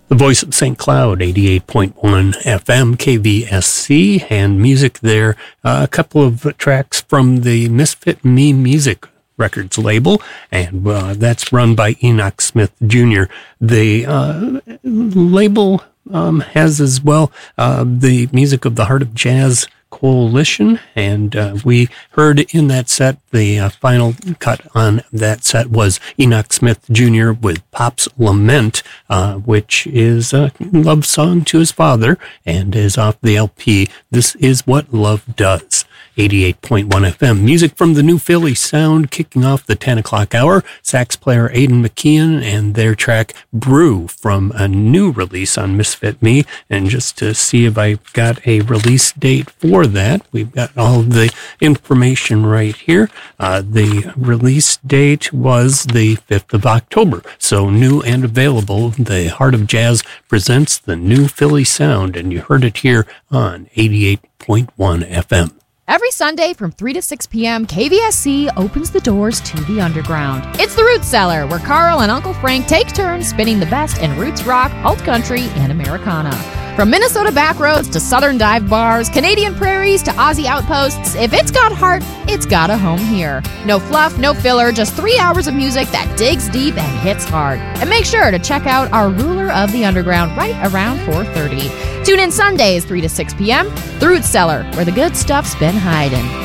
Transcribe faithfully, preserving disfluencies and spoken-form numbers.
The Voice of Saint Cloud, eighty-eight point one F M, K V S C, and music there. Uh, a couple of tracks from the Misfit Me Music Records label, and uh, that's run by Enoch Smith Junior The uh, label um, has as well uh, the music of the Heart of Jazz Coalition, and uh, we heard in that set, the uh, final cut on that set was Enoch Smith Junior with Pop's Lament, uh, which is a love song to his father and is off the L P This Is What Love Does. eighty-eight point one F M. Music from the New Philly Sound kicking off the ten o'clock hour. Sax player Aidan McKeon and their track Brew from a new release on Misfit Me. And just to see if I've got a release date for that, we've got all the information right here. Uh, the release date was the fifth of October. So new and available. The Heart of Jazz presents the New Philly Sound, and you heard it here on eighty-eight point one F M. Every Sunday from three to six p.m., K V S C opens the doors to the underground. It's the Roots Cellar, where Carl and Uncle Frank take turns spinning the best in roots rock, alt country, and Americana. From Minnesota backroads to southern dive bars, Canadian prairies to Aussie outposts, if it's got heart, it's got a home here. No fluff, no filler, just three hours of music that digs deep and hits hard. And make sure to check out our Ruler of the Underground right around four thirty. Tune in Sundays, three to six p.m., The Roots Cellar, where the good stuff's been hiding.